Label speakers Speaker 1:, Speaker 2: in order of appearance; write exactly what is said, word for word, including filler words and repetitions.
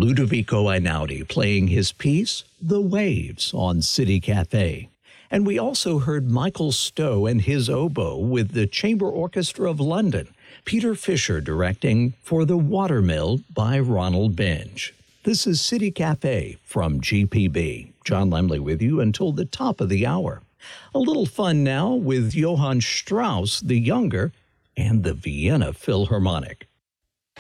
Speaker 1: Ludovico Einaudi playing his piece, The Waves, on City Cafe. And we also heard Michael Stowe and his oboe with the Chamber Orchestra of London, Peter Fisher directing For the Watermill by Ronald Benge. This is City Cafe from G P B. John Lemley with you until the top of the hour. A little fun now with Johann Strauss the Younger and the Vienna Philharmonic.